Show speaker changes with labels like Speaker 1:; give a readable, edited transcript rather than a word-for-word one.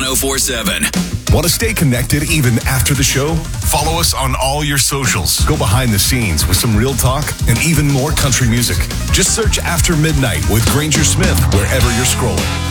Speaker 1: 1047.
Speaker 2: Want to stay connected even after the show? Follow us on all your socials. Go behind the scenes with some real talk and even more country music. Just search After Midnight with Granger Smith wherever you're scrolling.